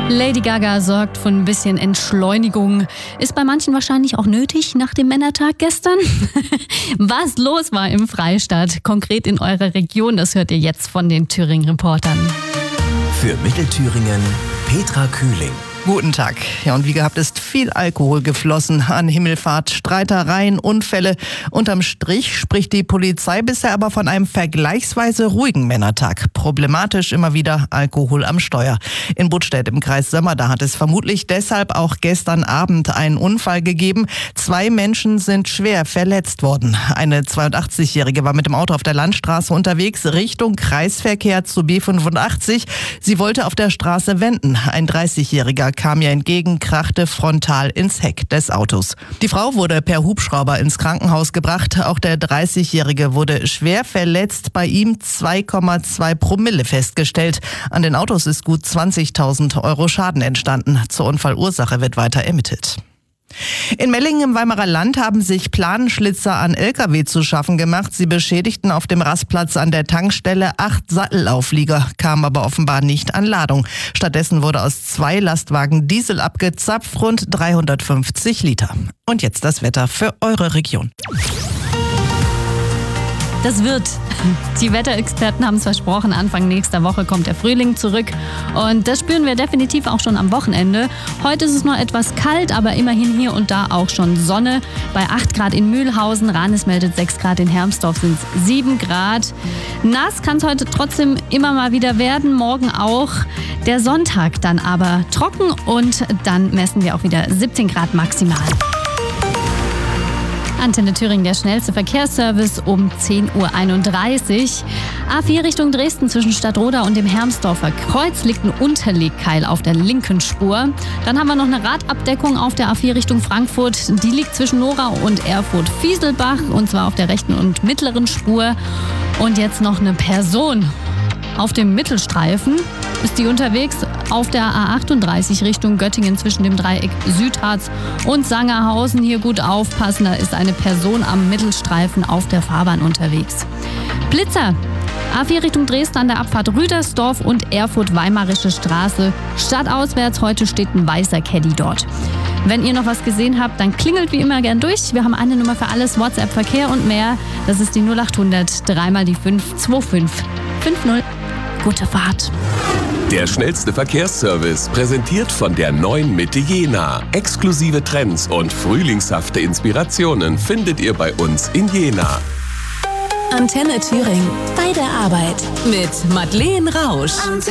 Lady Gaga sorgt für ein bisschen Entschleunigung. Ist bei manchen wahrscheinlich auch nötig nach dem Männertag gestern. Was los war im Freistaat, konkret in eurer Region, das hört ihr jetzt von den Thüringen-Reportern. Für Mittelthüringen Petra Kühling. Guten Tag. Ja, und wie gehabt ist viel Alkohol geflossen an Himmelfahrt, Streitereien, Unfälle. Unterm Strich spricht die Polizei bisher aber von einem vergleichsweise ruhigen Männertag. Problematisch immer wieder Alkohol am Steuer. In Buttstädt im Kreis Sömmer, da hat es vermutlich deshalb auch gestern Abend einen Unfall gegeben. 2 Menschen sind schwer verletzt worden. Eine 82-Jährige war mit dem Auto auf der Landstraße unterwegs Richtung Kreisverkehr zu B85. Sie wollte auf der Straße wenden. Ein 30-Jähriger kam ihr entgegen, krachte frontal ins Heck des Autos. Die Frau wurde per Hubschrauber ins Krankenhaus gebracht. Auch der 30-Jährige wurde schwer verletzt. Bei ihm 2,2 Promille festgestellt. An den Autos ist gut 20.000 Euro Schaden entstanden. Zur Unfallursache wird weiter ermittelt. In Mellingen im Weimarer Land haben sich Planenschlitzer an LKW zu schaffen gemacht. Sie beschädigten auf dem Rastplatz an der Tankstelle 8 Sattelauflieger, kamen aber offenbar nicht an Ladung. Stattdessen wurde aus 2 Lastwagen Diesel abgezapft, rund 350 Liter. Und jetzt das Wetter für eure Region. Das wird. Die Wetterexperten haben es versprochen, Anfang nächster Woche kommt der Frühling zurück. Und das spüren wir definitiv auch schon am Wochenende. Heute ist es noch etwas kalt, aber immerhin hier und da auch schon Sonne. Bei 8 Grad in Mühlhausen, Ranis meldet 6 Grad, in Hermsdorf sind es 7 Grad. Nass kann es heute trotzdem immer mal wieder werden, morgen auch. Der Sonntag dann aber trocken und dann messen wir auch wieder 17 Grad maximal. Antenne Thüringen, der schnellste Verkehrsservice um 10.31 Uhr. A4 Richtung Dresden zwischen Stadtroda und dem Hermsdorfer Kreuz liegt ein Unterlegkeil auf der linken Spur. Dann haben wir noch eine Radabdeckung auf der A4 Richtung Frankfurt. Die liegt zwischen Nora und Erfurt-Fieselbach und zwar auf der rechten und mittleren Spur. Und jetzt noch eine Person. Auf dem Mittelstreifen ist die unterwegs auf der A38 Richtung Göttingen zwischen dem Dreieck Südharz und Sangerhausen. Hier gut aufpassen, da ist eine Person am Mittelstreifen auf der Fahrbahn unterwegs. Blitzer. A4 Richtung Dresden an der Abfahrt Rüdersdorf und Erfurt-Weimarische Straße. Stadtauswärts, heute steht ein weißer Caddy dort. Wenn ihr noch was gesehen habt, dann klingelt wie immer gern durch. Wir haben eine Nummer für alles, WhatsApp, Verkehr und mehr. Das ist die 0800 3 mal die 525 50. Gute Fahrt. Der schnellste Verkehrsservice, präsentiert von der neuen Mitte Jena. Exklusive Trends und frühlingshafte Inspirationen findet ihr bei uns in Jena. Antenne Thüringen. Bei der Arbeit mit Madeleine Rausch.